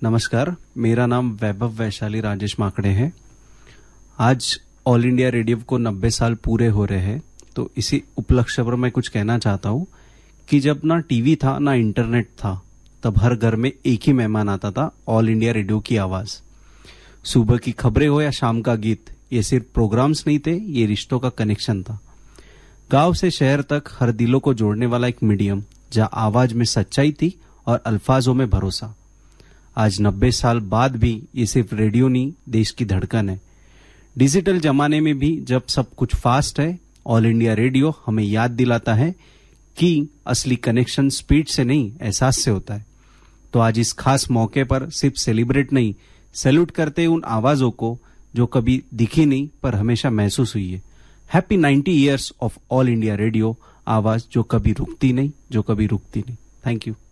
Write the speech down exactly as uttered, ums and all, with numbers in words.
नमस्कार, मेरा नाम वैभव वैशाली राजेश माकड़े है। आज ऑल इंडिया रेडियो को नब्बे साल पूरे हो रहे हैं, तो इसी उपलक्ष्य पर मैं कुछ कहना चाहता हूँ कि जब ना टीवी था ना इंटरनेट था, तब हर घर में एक ही मेहमान आता था, ऑल इंडिया रेडियो की आवाज। सुबह की खबरें हो या शाम का गीत, ये सिर्फ प्रोग्राम्स नहीं थे, ये रिश्तों का कनेक्शन था। गांव से शहर तक हर दिलों को जोड़ने वाला एक मीडियम, जहां आवाज में सच्चाई थी और अल्फाजों में भरोसा। आज नब्बे साल बाद भी ये सिर्फ रेडियो नहीं, देश की धड़कन है। डिजिटल जमाने में भी जब सब कुछ फास्ट है, ऑल इंडिया रेडियो हमें याद दिलाता है कि असली कनेक्शन स्पीड से नहीं, एहसास से होता है। तो आज इस खास मौके पर सिर्फ सेलिब्रेट नहीं, सैल्यूट करते उन आवाजों को जो कभी दिखी नहीं पर हमेशा महसूस हुई है। Happy ninety years of all India radio, आवाज जो कभी रुकती नहीं, जो कभी रुकती नहीं। Thank you.